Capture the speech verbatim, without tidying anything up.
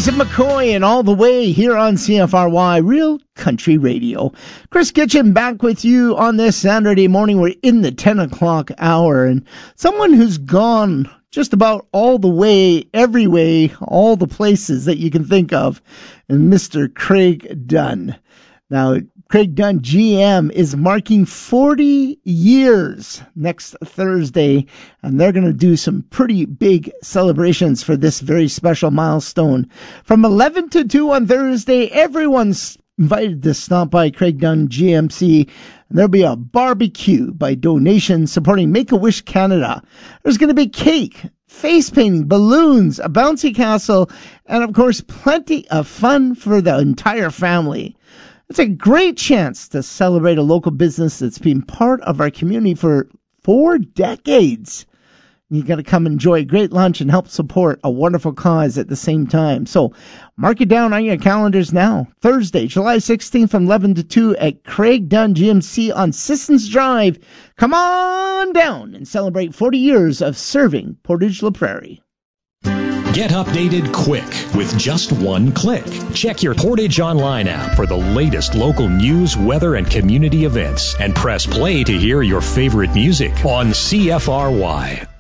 Jason McCoy and All the Way here on C F R Y Real Country Radio. Chris Kitchen back with you on this Saturday morning. We're in the ten o'clock hour, and someone who's gone just about all the way, every way, all the places that you can think of, and Mister Craig Dunn. Now, Craig Dunn, G M, is marking forty years next Thursday, and they're going to do some pretty big celebrations for this very special milestone. From eleven to two on Thursday, everyone's invited to stop by Craig Dunn G M C. There'll be a barbecue by donation supporting Make-A-Wish Canada. There's going to be cake, face painting, balloons, a bouncy castle, and of course, plenty of fun for the entire family. It's a great chance to celebrate a local business that's been part of our community for four decades. You got to come enjoy a great lunch and help support a wonderful cause at the same time. So mark it down on your calendars now. Thursday, July sixteenth from eleven to two at Craig Dunn G M C on Sissons Drive. Come on down and celebrate forty years of serving Portage La Prairie. Get updated quick with just one click. Check your Portage Online app for the latest local news, weather, and community events, and press play to hear your favorite music on C F R Y.